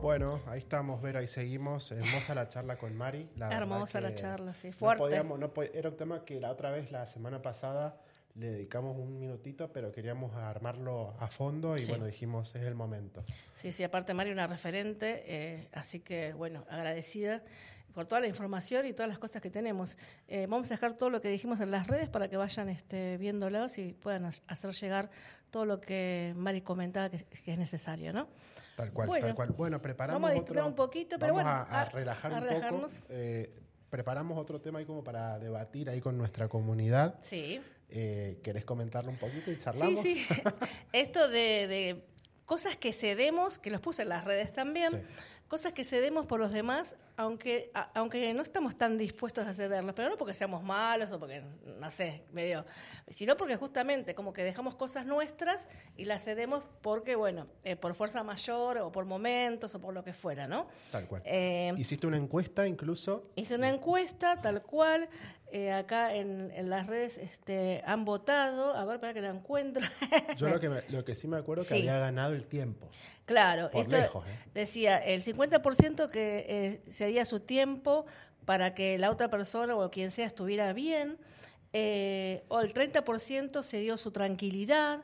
Bueno, ahí estamos, Vera, ahí seguimos. Hermosa la charla con Mari. Hermosa la charla, sí, fuerte. Era un tema que la otra vez, la semana pasada, le dedicamos un minutito, pero queríamos armarlo a fondo y Sí. bueno, dijimos, es el momento. Sí, aparte Mari una referente, así que bueno, agradecida por toda la información y todas las cosas que tenemos. Vamos a dejar todo lo que dijimos en las redes para que vayan viéndolos y puedan hacer llegar todo lo que Mari comentaba que es necesario, ¿no? Tal cual, Bueno, tal cual. Bueno, preparamos vamos a distraer un poquito, pero vamos bueno, a relajar un relajarnos. poco. Preparamos otro tema ahí como para debatir ahí con nuestra comunidad. Sí. ¿Querés comentarlo un poquito y charlamos? Sí. Esto de cosas que cedemos, que los puse en las redes también, Sí. cosas que cedemos por los demás, aunque no estamos tan dispuestos a cederlos, pero no porque seamos malos o porque, no sé, sino porque justamente como que dejamos cosas nuestras y las cedemos porque, bueno, por fuerza mayor o por momentos o por lo que fuera, ¿no? Tal cual. ¿Hiciste una encuesta incluso? Hice una encuesta, tal cual. Acá en las redes han votado. A ver, para que la encuentro. Yo lo que sí me acuerdo que Sí. había ganado el tiempo. Claro, Por esto lejos, decía el 50% que cedía su tiempo para que la otra persona o quien sea estuviera bien, o el 30% cedió su tranquilidad,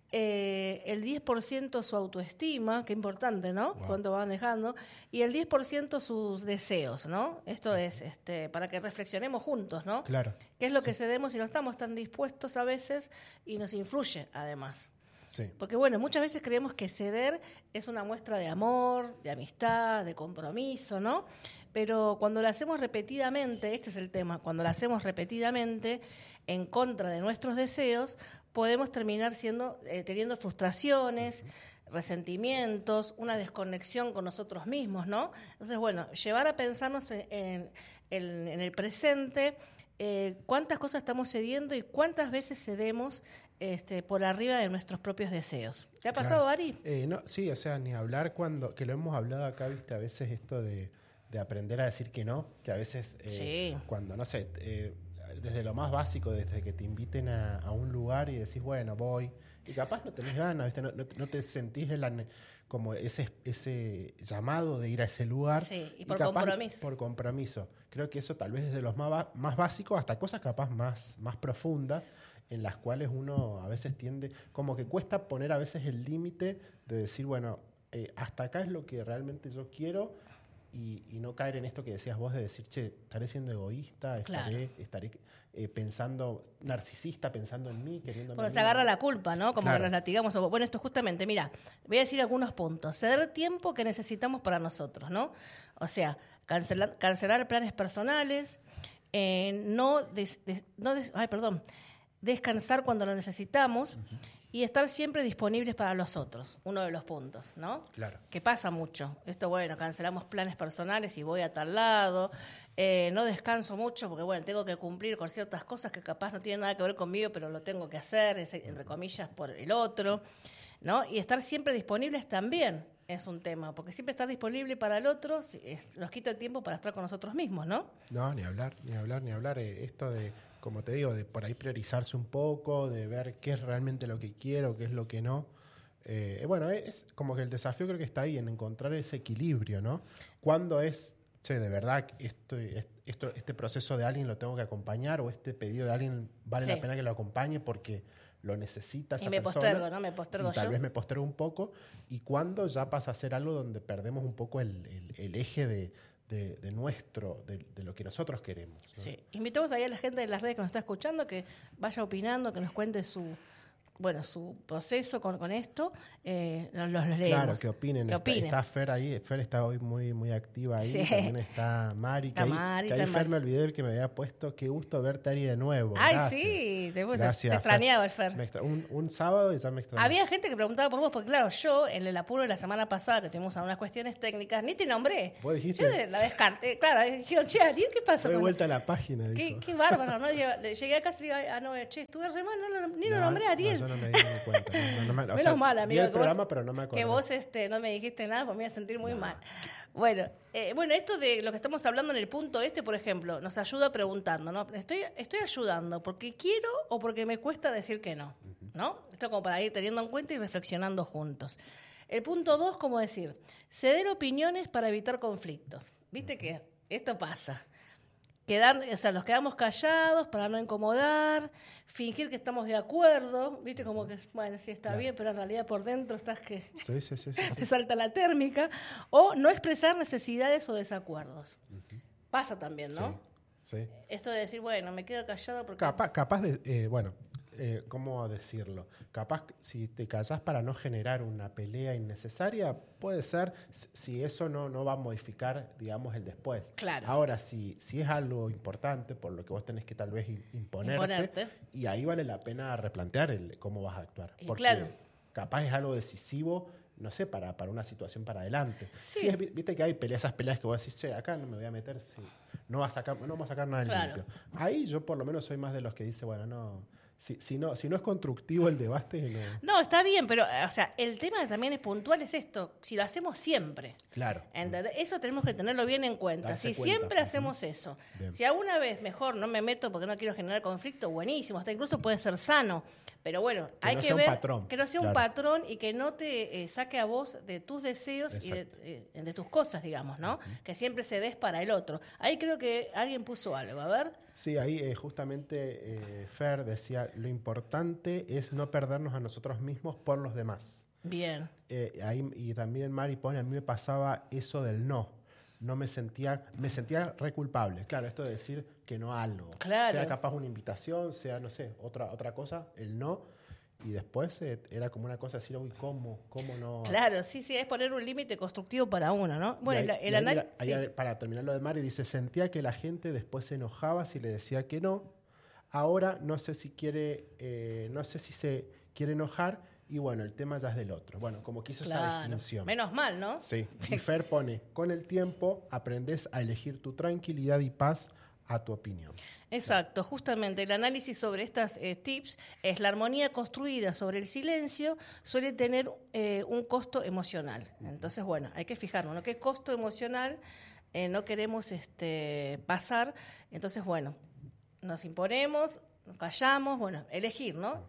el 10% su autoestima, qué importante, ¿no? Wow. Cuánto van dejando, y el 10% sus deseos, ¿no? Esto es para que reflexionemos juntos, ¿no? Claro. ¿Qué es lo que cedemos y no estamos tan dispuestos a veces y nos influye además? Sí. Porque bueno, muchas veces creemos que ceder es una muestra de amor, de amistad, de compromiso, ¿no? Pero cuando lo hacemos repetidamente, este es el tema, cuando lo hacemos repetidamente en contra de nuestros deseos, podemos terminar teniendo frustraciones, resentimientos, una desconexión con nosotros mismos, ¿no? Entonces, bueno, llevar a pensarnos en el presente, cuántas cosas estamos cediendo y cuántas veces cedemos por arriba de nuestros propios deseos. ¿Te ha pasado, Claro. Ari? No, sí, o sea, ni hablar que lo hemos hablado acá, viste, a veces esto de aprender a decir que no, que a veces Sí. cuando, no sé, desde lo más básico, desde que te inviten a un lugar y decís, bueno, voy, y capaz no tenés ganas, ¿viste? No te sentís como ese llamado de ir a ese lugar. Sí, y por capaz, compromiso. Por compromiso. Creo que eso tal vez desde los más básicos hasta cosas capaz más profundas, en las cuales uno a veces tiende, como que cuesta poner a veces el límite de decir, bueno, hasta acá es lo que realmente yo quiero y no caer en esto que decías vos de decir, che, estaré siendo egoísta, estaré pensando, narcisista, pensando en mí, queriendo... Bueno, se agarra la culpa, ¿no? Como Claro. que nos latigamos. Bueno, esto justamente, mira, voy a decir algunos puntos. Ceder tiempo que necesitamos para nosotros, ¿no? O sea, cancelar planes personales, descansar cuando lo necesitamos y estar siempre disponibles para los otros, uno de los puntos, ¿no? Claro. Que pasa mucho. Esto, bueno, cancelamos planes personales y voy a tal lado, no descanso mucho porque, bueno, tengo que cumplir con ciertas cosas que capaz no tienen nada que ver conmigo, pero lo tengo que hacer, entre comillas, por el otro, ¿no? Y estar siempre disponibles también es un tema, porque siempre estar disponible para el otro nos quita el tiempo para estar con nosotros mismos, ¿no? No, ni hablar. Esto de, como te digo, de por ahí priorizarse un poco, de ver qué es realmente lo que quiero, qué es lo que no. Bueno, es como que el desafío creo que está ahí, en encontrar ese equilibrio, ¿no? Cuando es, che, de verdad, este proceso de alguien lo tengo que acompañar o este pedido de alguien vale Sí. la pena que lo acompañe porque lo necesita esa Y me persona. postergo, ¿no? Me postergo y tal yo. vez me postergo un poco. Y cuando ya pasa a ser algo donde perdemos un poco el eje de lo que nosotros queremos, ¿no? Sí. Invitamos ahí a la gente de las redes que nos está escuchando que vaya opinando, que nos cuente su proceso con esto. Los leemos. Claro, que opinen. Que opinen. Está Fer ahí. Fer está hoy muy, muy activa ahí. Sí. También está Mari. Está Mari, que ahí está Fer Mari. me olvidé que me había puesto. Qué gusto verte, Ari, de nuevo. Ay, Gracias. sí, te Gracias, extrañaba el Fer. Un sábado y ya me extrañé. Había gente que preguntaba por vos, porque claro, yo en el apuro de la semana pasada, que tuvimos algunas cuestiones técnicas, ni te nombré. ¿Vos dijiste? Yo la descarté. Claro, dijeron, che, Ariel, ¿qué pasó? Doy con vuelta a la página. dijo. Qué bárbaro, ¿no? Llegué a casa y digo, no, che, estuve re mal, ni lo nombré a Ariel. No, yo no me di ni cuenta. Menos mal, amigo. Vi el que vos- programa, pero no me acuerdo. Que vos no me dijiste nada, pues me iba a sentir muy mal. Bueno, esto de lo que estamos hablando en el punto por ejemplo, nos ayuda preguntando, ¿no? ¿Estoy ayudando porque quiero o porque me cuesta decir que no? ¿No? Esto como para ir teniendo en cuenta y reflexionando juntos. El punto 2, como decir, ceder opiniones para evitar conflictos. ¿Viste que esto pasa? Nos quedamos callados para no incomodar, fingir que estamos de acuerdo, ¿viste? Como que, bueno, sí está bien, pero en realidad por dentro estás que Sí. te salta la térmica. O no expresar necesidades o desacuerdos. Pasa también, ¿no? Sí. Esto de decir, bueno, me quedo callado porque... Capaz de, ¿cómo decirlo? Capaz si te callas para no generar una pelea innecesaria, puede ser si eso no va a modificar, digamos, el después. Claro. Ahora, si es algo importante, por lo que vos tenés que tal vez imponerte. Y ahí vale la pena replantear cómo vas a actuar. Porque claro, capaz es algo decisivo, no sé, para una situación para adelante. Sí. Viste que hay esas peleas que vos decís, che, acá no me voy a meter, no vamos a sacar nada Claro. limpio. Ahí yo por lo menos soy más de los que dice, bueno, no, si no es constructivo el debate, no. No, está bien, pero o sea, el tema también es puntual, es esto, si lo hacemos siempre. Claro. ¿Entendés? Eso tenemos que tenerlo bien en cuenta. Darse Si cuenta. siempre hacemos eso, Bien. si alguna vez mejor no me meto porque no quiero generar conflicto, buenísimo, hasta incluso puede ser sano. Pero bueno, Que hay no que sea un ver patrón, que no sea un claro. patrón y que no te saque a vos de tus deseos y de tus cosas, digamos, ¿no? Que siempre se des para el otro. Ahí creo que alguien puso algo, a ver. Sí, ahí justamente Fer decía, lo importante es no perdernos a nosotros mismos por los demás. Bien. Ahí, y también Mari pone, a mí me pasaba eso del no. No me sentía re culpable. Claro, esto de decir que no a algo. Claro. Sea capaz una invitación, sea, no sé, otra cosa, el no. Y después era como una cosa de decir, uy, ¿cómo no? Claro, sí, es poner un límite constructivo para uno, ¿no? Bueno, y el análisis... para terminar lo de Mari, dice, sentía que la gente después se enojaba si le decía que no. Ahora no sé si se quiere enojar y bueno, el tema ya es del otro. Bueno, como quiso esa distinción. Menos mal, ¿no? Sí. Y Fer pone, con el tiempo aprendes a elegir tu tranquilidad y paz a tu opinión. Exacto, justamente el análisis sobre estas tips es la armonía construida sobre el silencio suele tener un costo emocional. Entonces, bueno, hay que fijarnos, ¿no? ¿Qué costo emocional no queremos pasar? Entonces, bueno, nos imponemos, nos callamos, bueno, elegir, ¿no?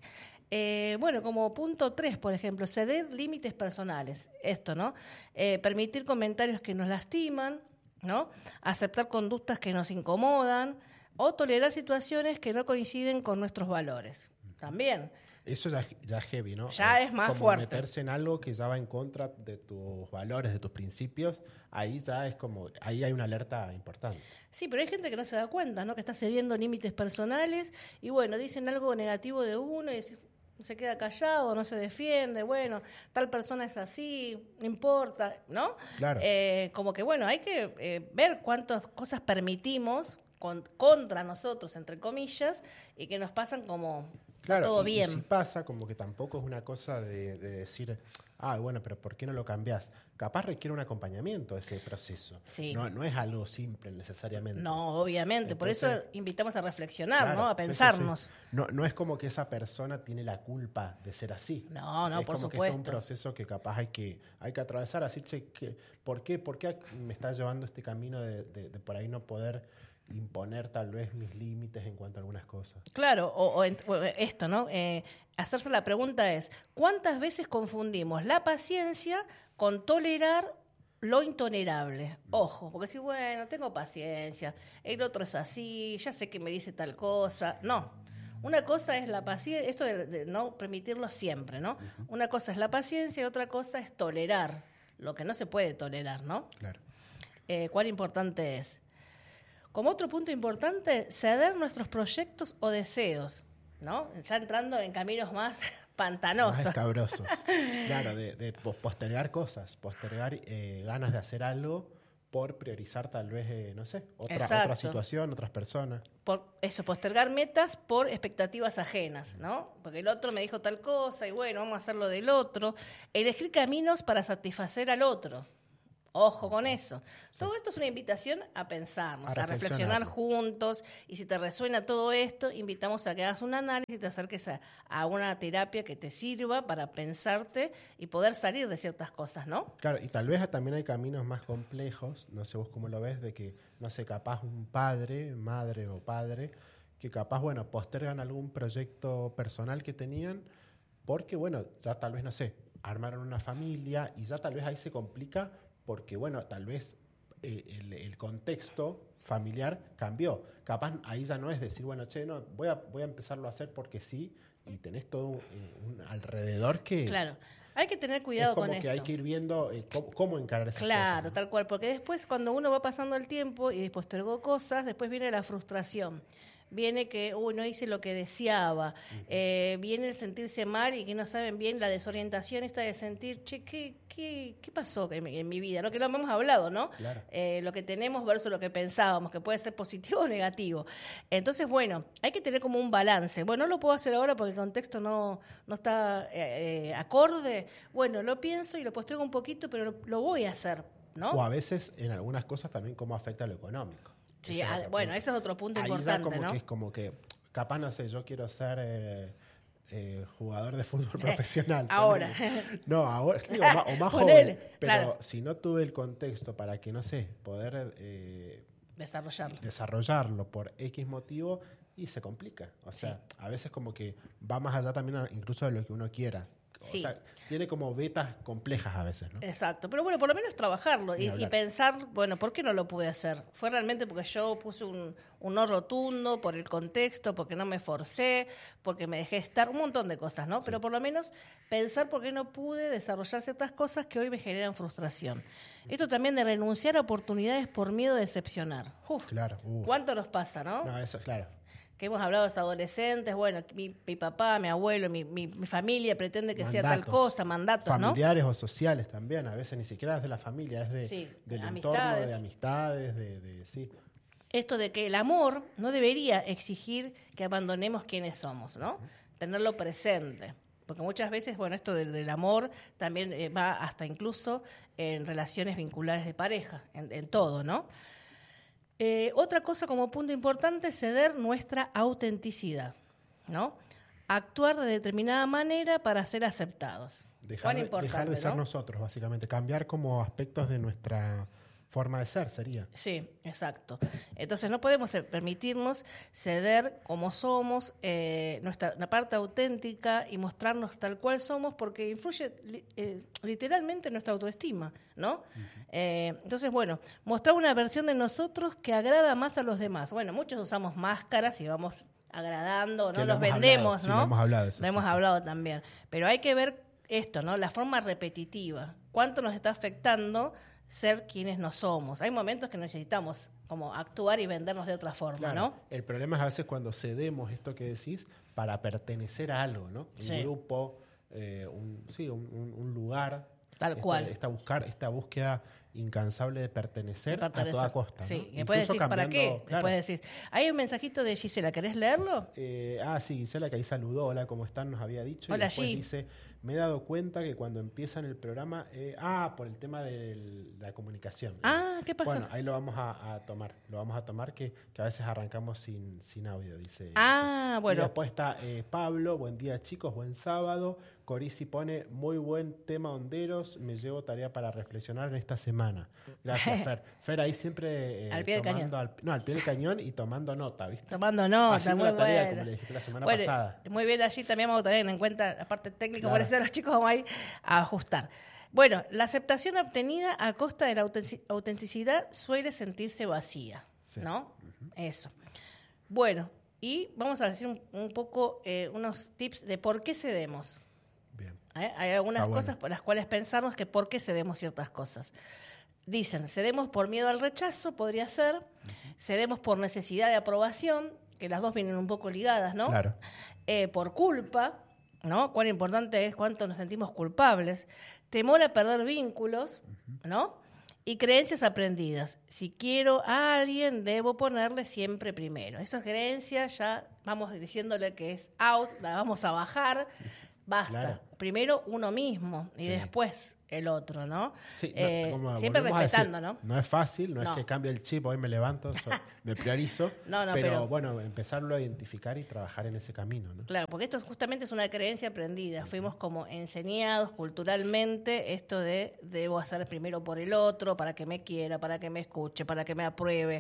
Bueno, como punto 3, por ejemplo, ceder límites personales. Esto, ¿no? Permitir comentarios que nos lastiman, ¿no? Aceptar conductas que nos incomodan o tolerar situaciones que no coinciden con nuestros valores. También. Eso ya es heavy, ¿no? Ya es más como fuerte. Meterse en algo que ya va en contra de tus valores, de tus principios, ahí ya es como, ahí hay una alerta importante. Sí, pero hay gente que no se da cuenta, ¿no? Que está cediendo límites personales y bueno, dicen algo negativo de uno y se queda callado, no se defiende, bueno, tal persona es así, no importa, ¿no? Claro. Como que, bueno, hay que ver cuántas cosas permitimos contra nosotros, entre comillas, y que nos pasan como todo bien. Y si pasa, como que tampoco es una cosa de decir, bueno, pero ¿por qué no lo cambiás? Capaz requiere un acompañamiento ese proceso. Sí. No es algo simple necesariamente. No, obviamente. Entonces, por eso invitamos a reflexionar, claro, ¿no? A pensarnos. Sí. No es como que esa persona tiene la culpa de ser así. No, es por como supuesto. que es un proceso que capaz hay que atravesar, así, ¿por qué me está llevando este camino de por ahí no poder imponer tal vez mis límites en cuanto a algunas cosas? Claro, o esto, ¿no? Hacerse la pregunta es, ¿cuántas veces confundimos la paciencia con tolerar lo intolerable? Ojo, porque si, bueno, tengo paciencia, el otro es así, ya sé que me dice tal cosa. No, una cosa es la paciencia, esto de no permitirlo siempre, ¿no? Una cosa es la paciencia y otra cosa es tolerar lo que no se puede tolerar, ¿no? Claro. ¿Cuán importante es? Como otro punto importante, ceder nuestros proyectos o deseos, ¿no? Ya entrando en caminos más pantanosos. Más escabrosos. Claro, de postergar cosas, postergar ganas de hacer algo por priorizar tal vez, no sé, otra situación, otras personas. Por eso, postergar metas por expectativas ajenas, ¿no? Porque el otro me dijo tal cosa y bueno, vamos a hacerlo del otro. Elegir caminos para satisfacer al otro. Ojo con eso. Sí. Todo esto es una invitación a pensarnos, a reflexionar juntos. Y si te resuena todo esto, invitamos a que hagas un análisis y te acerques a una terapia que te sirva para pensarte y poder salir de ciertas cosas, ¿no? Claro, y tal vez también hay caminos más complejos, no sé vos cómo lo ves, de que, no sé, capaz un madre o padre, que capaz, bueno, postergan algún proyecto personal que tenían porque, bueno, ya tal vez, no sé, armaron una familia y ya tal vez ahí se complica porque, bueno, tal vez el contexto familiar cambió. Capaz ahí ya no es decir, bueno, che, no, voy a empezarlo a hacer porque sí, y tenés todo un alrededor que... Claro. Hay que tener cuidado con esto. Es como que hay que ir viendo cómo encarar esas cosas. Claro, ¿no? tal cual, porque después cuando uno va pasando el tiempo y postergó cosas, después viene la frustración. Viene que, no hice lo que deseaba. Viene el sentirse mal y que no saben bien, la desorientación esta de sentir, che, ¿qué pasó en mi vida? Lo que lo hemos hablado, ¿no? Claro. Lo que tenemos versus lo que pensábamos, que puede ser positivo o negativo. Entonces, bueno, hay que tener como un balance. Bueno, no lo puedo hacer ahora porque el contexto no está acorde. Bueno, lo pienso y lo postergo un poquito, pero lo voy a hacer, ¿no? O a veces, en algunas cosas, también cómo afecta lo económico. Sí, bueno, ese es otro punto importante, como ¿no? que es como que, capaz, no sé, yo quiero ser jugador de fútbol profesional. Ahora. No, ahora, sí, o más joven. Pero claro, si no tuve el contexto para que, no sé, poder desarrollarlo por X motivo, y se complica. O sea, a veces como que va más allá también incluso de lo que uno quiera. O sea, tiene como vetas complejas a veces, ¿no? Exacto, pero bueno, por lo menos trabajarlo y pensar, bueno, ¿por qué no lo pude hacer? ¿Fue realmente porque yo puse un no rotundo, por el contexto, porque no me forcé, porque me dejé estar, un montón de cosas, ¿no? Sí. Pero por lo menos pensar por qué no pude desarrollar ciertas cosas que hoy me generan frustración. Esto también de renunciar a oportunidades por miedo a decepcionar. Claro. ¿Cuánto nos pasa, no? No, eso, claro. Que hemos hablado de los adolescentes, bueno, mi papá, mi abuelo, mi familia pretende que sea tal cosa, mandatos, familiares, ¿no? O sociales también, a veces ni siquiera es de la familia, es del entorno, de amistades, sí. Esto de que el amor no debería exigir que abandonemos quienes somos, ¿no? Tenerlo presente. Porque muchas veces, bueno, esto del amor también va hasta incluso en relaciones vinculares de pareja, en todo, ¿no? Otra cosa como punto importante es ceder nuestra autenticidad, ¿no? Actuar de determinada manera para ser aceptados. Dejar de ser nosotros, básicamente. Cambiar como aspectos de nuestra forma de ser, sería. Sí, exacto. Entonces no podemos permitirnos ceder como somos, la parte auténtica y mostrarnos tal cual somos porque influye literalmente en nuestra autoestima, ¿no? Uh-huh. Entonces, bueno, mostrar una versión de nosotros que agrada más a los demás. Bueno, muchos usamos máscaras y vamos agradando, ¿no? Los vendemos, hablado, ¿no? Sí, lo hemos hablado de eso. Lo hemos hablado también. Pero hay que ver esto, ¿no? La forma repetitiva. ¿Cuánto nos está afectando ser quienes no somos? Hay momentos que necesitamos como actuar y vendernos de otra forma, claro, ¿no? El problema es a veces cuando cedemos esto que decís para pertenecer a algo, ¿no? Un grupo, un lugar. Tal cual. Esta búsqueda incansable de pertenecer a toda costa. Sí, ¿no? me puedes decir para qué. Claro. Puedes decir. Hay un mensajito de Gisela, ¿querés leerlo? Sí, Gisela, que ahí saludó, hola, ¿cómo están? Nos había dicho. Hola, y después dice, me he dado cuenta que cuando empiezan el programa, por el tema de la comunicación. ¿Qué pasó? Bueno, ahí lo vamos a tomar. Lo vamos a tomar que a veces arrancamos sin audio, dice. Bueno. Y después está Pablo, buen día chicos, buen sábado. Corisi pone, muy buen tema honderos, me llevo tarea para reflexionar en esta semana. Gracias, Fer. Fer ahí siempre al pie del cañón. Al pie del cañón y tomando nota, ¿viste? Tomando nota, haciendo muy la tarea, bueno. Como le dijiste la semana pasada. Muy bien, allí también vamos a tener en cuenta la parte técnica, claro. Por eso los chicos vamos a ir a ajustar. Bueno, la aceptación obtenida a costa de la autenticidad suele sentirse vacía, ¿no? Uh-huh. Eso. Bueno, y vamos a decir un poco unos tips de por qué cedemos. Bien. Hay algunas cosas por las cuales pensarnos que por qué cedemos ciertas cosas. Dicen, cedemos por miedo al rechazo, podría ser, cedemos por necesidad de aprobación, que las dos vienen un poco ligadas, ¿no? Claro. Por culpa, ¿no? Cuán importante es cuánto nos sentimos culpables, temor a perder vínculos, ¿no? Y creencias aprendidas. Si quiero a alguien, debo ponerle siempre primero. Esas creencias ya vamos diciéndole que es out, la vamos a bajar. Basta. Claro. Primero uno mismo y después el otro, ¿no? Sí, siempre respetando, ¿no? No es fácil, no es que cambie el chip, hoy me levanto, me priorizo, pero bueno, empezarlo a identificar y trabajar en ese camino, ¿no? Claro, porque esto justamente es una creencia aprendida. Fuimos como enseñados culturalmente esto de debo hacer primero por el otro, para que me quiera, para que me escuche, para que me apruebe,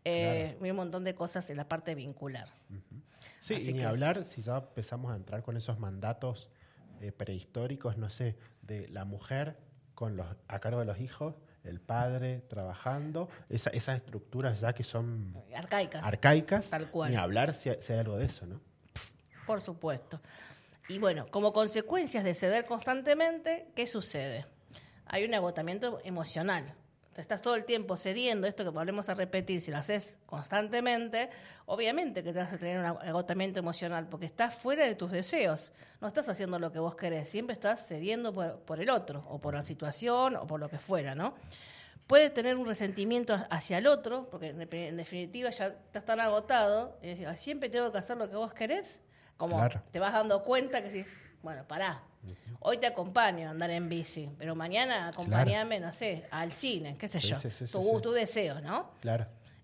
un montón de cosas en la parte vincular. Sí, y ni hablar si ya empezamos a entrar con esos mandatos prehistóricos, no sé, de la mujer a cargo de los hijos, el padre trabajando, esas estructuras ya que son arcaicas, tal cual. Ni hablar si hay algo de eso, ¿no? Por supuesto. Y bueno, como consecuencias de ceder constantemente, ¿qué sucede? Hay un agotamiento emocional. Te estás todo el tiempo cediendo, esto que volvemos a repetir, si lo haces constantemente, obviamente que te vas a tener un agotamiento emocional, porque estás fuera de tus deseos. No estás haciendo lo que vos querés, siempre estás cediendo por el otro, o por la situación, o por lo que fuera, ¿no? Puedes tener un resentimiento hacia el otro, porque en definitiva ya estás tan agotado, y decís, siempre tengo que hacer lo que vos querés, como claro. Te vas dando cuenta que decís, bueno, pará. Hoy te acompaño a andar en bici, pero mañana acompáñame, claro. No sé, al cine, qué sé yo. Sí. Tu deseo, ¿no? Claro.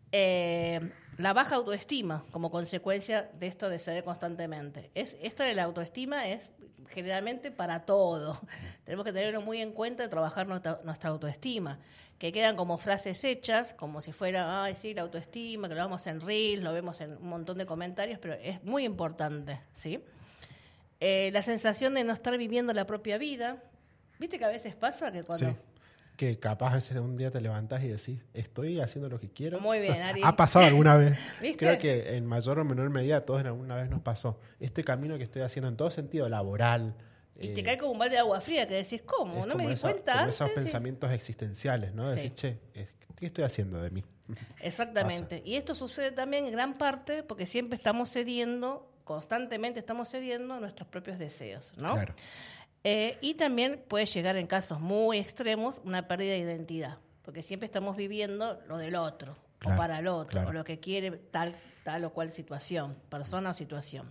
La baja autoestima como consecuencia de esto de ceder constantemente. Esto de la autoestima es generalmente para todo. Tenemos que tenerlo muy en cuenta de trabajar nuestra autoestima, que quedan como frases hechas, como si fuera, ay, sí, la autoestima, que lo vemos en Reels, lo vemos en un montón de comentarios, pero es muy importante, ¿sí? La sensación de no estar viviendo la propia vida. ¿Viste que a veces pasa que cuando... Sí, que capaz a veces un día te levantás y decís, estoy haciendo lo que quiero. Muy bien, Ari. Ha pasado alguna vez. ¿Viste? Creo que en mayor o menor medida a todos alguna vez nos pasó. Este camino que estoy haciendo en todo sentido, laboral... Y te cae como un balde de agua fría que decís, ¿cómo? No me di cuenta como antes. Esos pensamientos existenciales, ¿no? Sí. Decir, che, ¿qué estoy haciendo de mí? Exactamente. Pasa. Y esto sucede también en gran parte porque siempre estamos cediendo, constantemente estamos cediendo nuestros propios deseos, ¿no? Claro. Y también puede llegar en casos muy extremos una pérdida de identidad, porque siempre estamos viviendo lo del otro, claro, o para el otro, claro. O lo que quiere tal o cual situación, persona o situación.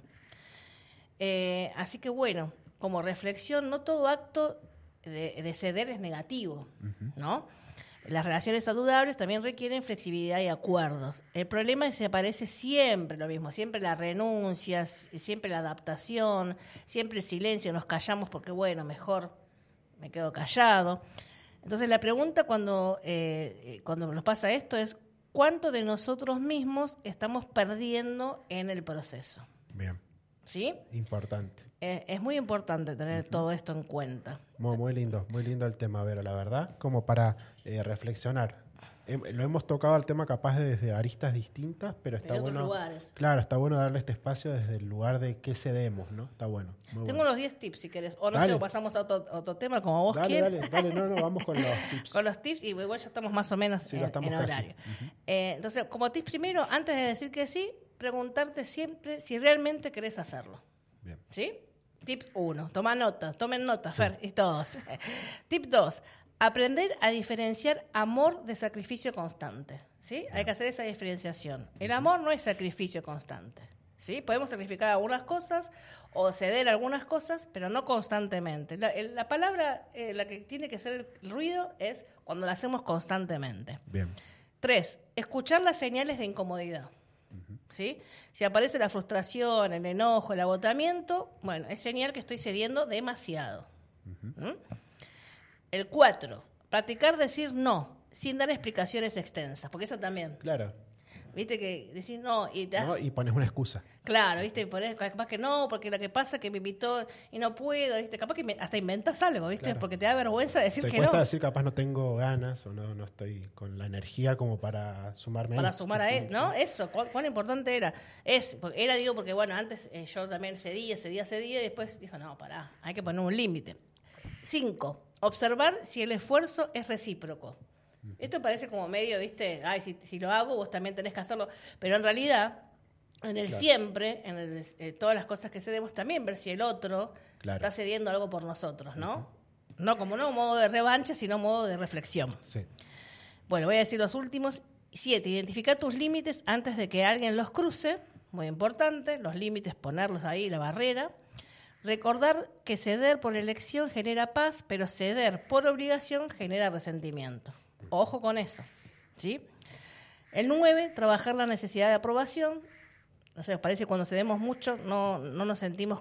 Así que bueno, como reflexión, no todo acto de ceder es negativo, ¿no? Las relaciones saludables también requieren flexibilidad y acuerdos. El problema es que aparece siempre lo mismo, siempre las renuncias, siempre la adaptación, siempre el silencio, nos callamos porque, bueno, mejor me quedo callado. Entonces la pregunta cuando nos pasa esto es, ¿cuánto de nosotros mismos estamos perdiendo en el proceso? Bien. ¿Sí? Importante. Es muy importante tener todo esto en cuenta. Muy lindo el tema, Vero, la verdad, como para reflexionar. Lo hemos tocado al tema capaz desde aristas distintas, pero está bueno. Lugares. Claro, está bueno darle este espacio desde el lugar de qué cedemos, ¿no? Está bueno. Tengo los 10 tips si querés, o no sé, o pasamos a otro tema como vos quieras. Dale, no, vamos con los tips. Con los tips y igual ya estamos más o menos en horario. Entonces, como tips primero, antes de decir que sí, preguntarte siempre si realmente querés hacerlo. Bien. ¿Sí? Tip 1, tomen nota, sí. Fer, y todos. Tip 2, aprender a diferenciar amor de sacrificio constante. ¿Sí? Bien. Hay que hacer esa diferenciación. El amor no es sacrificio constante. ¿Sí? Podemos sacrificar algunas cosas o ceder algunas cosas, pero no constantemente. La palabra, la que tiene que ser el ruido, es cuando la hacemos constantemente. Bien. 3, escuchar las señales de incomodidad. ¿Sí? Si aparece la frustración, el enojo, el agotamiento, bueno, es señal que estoy cediendo demasiado. El 4, practicar decir no, sin dar explicaciones extensas, porque eso también. Claro. Viste que decís no y y pones una excusa. Claro, viste, capaz que no, porque lo que pasa es que me invitó y no puedo, viste, capaz que hasta inventas algo, viste, claro. Porque te da vergüenza decir que no. Te cuesta decir capaz no tengo ganas o no estoy con la energía como para sumarme para sumar a él, ¿no? Eso, cuán importante era. Porque bueno, antes yo también cedía y después dijo, no, pará, hay que poner un límite. 5, observar si el esfuerzo es recíproco. Esto parece como medio, viste, ay, si lo hago, vos también tenés que hacerlo, pero en realidad, en el siempre, todas las cosas que cedemos, también ver si el otro está cediendo algo por nosotros, ¿no? No como no modo de revancha, sino modo de reflexión. Sí. Bueno, voy a decir los últimos. 7, identifica tus límites antes de que alguien los cruce, muy importante, los límites, ponerlos ahí, la barrera. Recordar que ceder por elección genera paz, pero ceder por obligación genera resentimiento. Ojo con eso, ¿sí? El 9, trabajar la necesidad de aprobación. O sea, parece que cuando cedemos mucho no nos sentimos